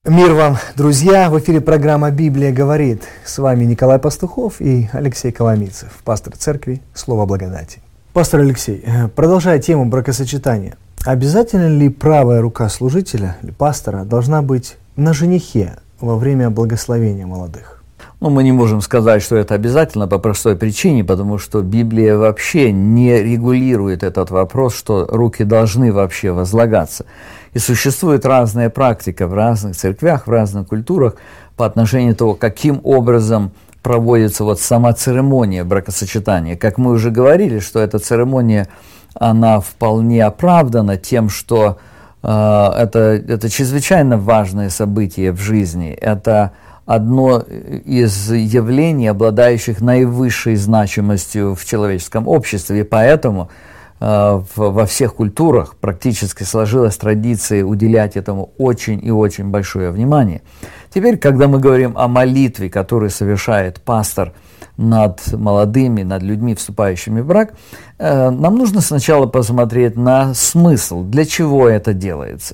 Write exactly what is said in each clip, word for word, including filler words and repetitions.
Мир вам, друзья! В эфире программа «Библия говорит». С вами Николай Пастухов и Алексей Коломийцев, пастор церкви «Слово благодати». Пастор Алексей, продолжая тему бракосочетания, обязательно ли правая рука служителя или пастора должна быть на женихе во время благословения молодых? Ну, мы не можем сказать, что это обязательно по простой причине, потому что Библия вообще не регулирует этот вопрос, что руки должны вообще возлагаться. И существует разная практика в разных церквях, в разных культурах по отношению того, каким образом проводится вот сама церемония бракосочетания. Как мы уже говорили, что эта церемония, она вполне оправдана тем, что э, это, это чрезвычайно важное событие в жизни. Это одно из явлений, обладающих наивысшей значимостью в человеческом обществе, и поэтому э, в, во всех культурах практически сложилась традиция уделять этому очень и очень большое внимание. Теперь, когда мы говорим о молитве, которую совершает пастор над молодыми, над людьми, вступающими в брак, э, нам нужно сначала посмотреть на смысл, для чего это делается.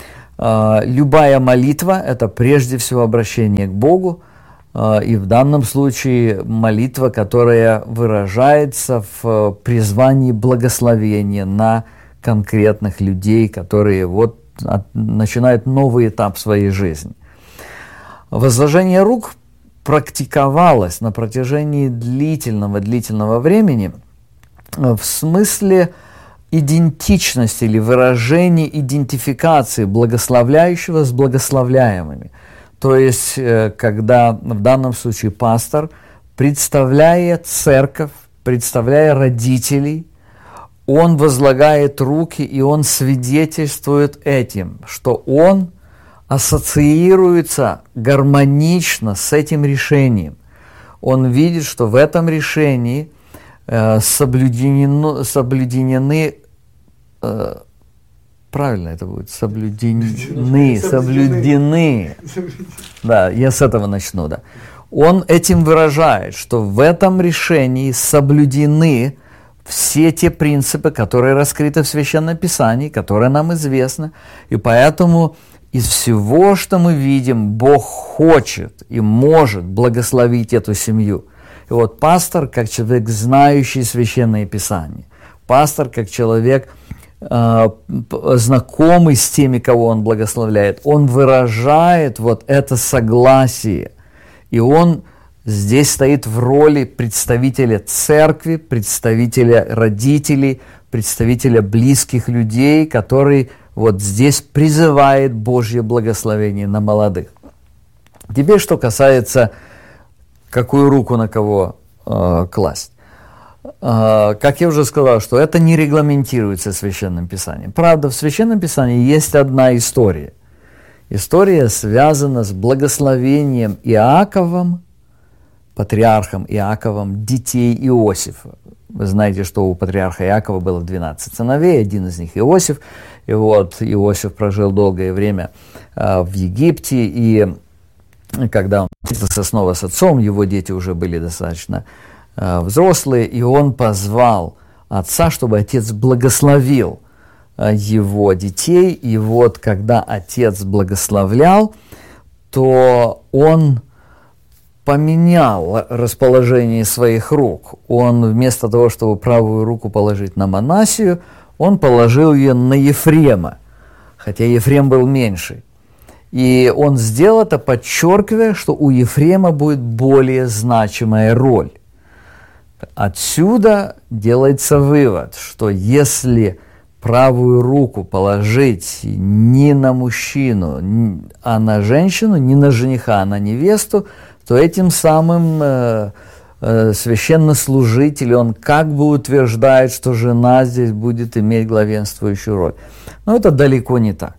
Любая молитва – это прежде всего обращение к Богу, и в данном случае молитва, которая выражается в призвании благословения на конкретных людей, которые вот начинают новый этап своей жизни. Возложение рук практиковалось на протяжении длительного-длительного времени в смысле идентичности или выражения идентификации благословляющего с благословляемыми. То есть, когда в данном случае пастор, представляя церковь, представляя родителей, он возлагает руки, и он свидетельствует этим, что он ассоциируется гармонично с этим решением. Он видит, что в этом решении соблюдены, соблюдены э, правильно это будет, соблюдены, соблюдены, да, я с этого начну, да. Он этим выражает, что в этом решении соблюдены все те принципы, которые раскрыты в Священном Писании, которые нам известны, и поэтому из всего, что мы видим, Бог хочет и может благословить эту семью. И вот пастор, как человек, знающий Священное Писание, пастор, как человек, э, знакомый с теми, кого он благословляет, он выражает вот это согласие. И он здесь стоит в роли представителя церкви, представителя родителей, представителя близких людей, который вот здесь призывает Божье благословение на молодых. Теперь, что касается какую руку на кого э, класть. Э, как я уже сказал, что это не регламентируется Священным Писанием. Правда, в Священном Писании есть одна история. История связана с благословением Иаковом, патриархом Иаковом, детей Иосифа. Вы знаете, что у патриарха Иакова было двенадцать сыновей, один из них Иосиф. И вот Иосиф прожил долгое время э, в Египте, и когда он встретился снова с отцом, его дети уже были достаточно э, взрослые, и он позвал отца, чтобы отец благословил э, его детей. И вот когда отец благословлял, то он поменял расположение своих рук. Он вместо того, чтобы правую руку положить на Манассию, он положил ее на Ефрема, хотя Ефрем был меньший. И он сделал это, подчеркивая, что у Ефрема будет более значимая роль. Отсюда делается вывод, что если правую руку положить не на мужчину, а на женщину, не на жениха, а на невесту, то этим самым э, э, священнослужитель, он как бы утверждает, что жена здесь будет иметь главенствующую роль. Но это далеко не так.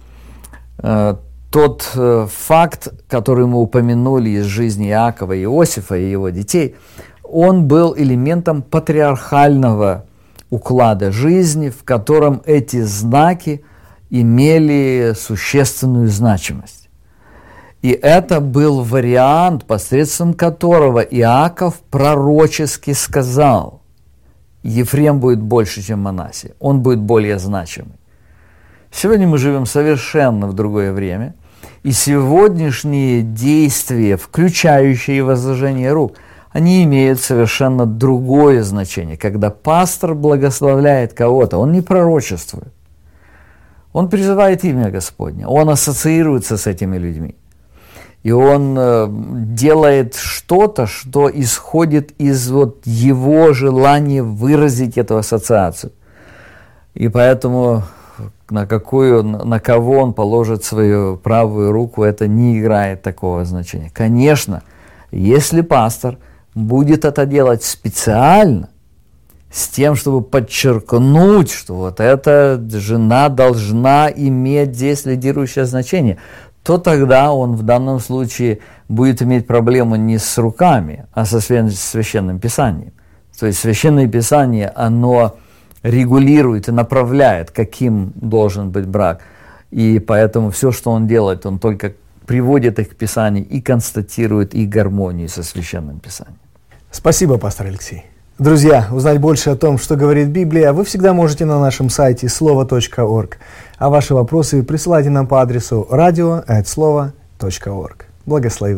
Э, Тот э, факт, который мы упомянули из жизни Иакова, Иосифа и его детей, он был элементом патриархального уклада жизни, в котором эти знаки имели существенную значимость. И это был вариант, посредством которого Иаков пророчески сказал: Ефрем будет больше, чем Манассия, он будет более значимый. Сегодня мы живем совершенно в другое время, И сегодняшние действия, включающие возложение рук, они имеют совершенно другое значение. Когда пастор благословляет кого-то, он не пророчествует. Он призывает имя Господне, он ассоциируется с этими людьми. И он э, делает что-то, что исходит из вот его желания выразить эту ассоциацию. И поэтому на, какую, на кого он положит свою правую руку, это не играет такого значения. Конечно, если пастор будет это делать специально, с тем, чтобы подчеркнуть, что вот эта жена должна иметь здесь лидирующее значение, то тогда он в данном случае будет иметь проблему не с руками, а со Священным Писанием. То есть Священное Писание, оно регулирует и направляет, каким должен быть брак. И поэтому все, что он делает, он только приводит их к Писанию и констатирует их гармонию со Священным Писанием. Спасибо, пастор Алексей. Друзья, узнать больше о том, что говорит Библия, вы всегда можете на нашем сайте слово точка орг, а ваши вопросы присылайте нам по адресу радио at слово точка орг. Благословен.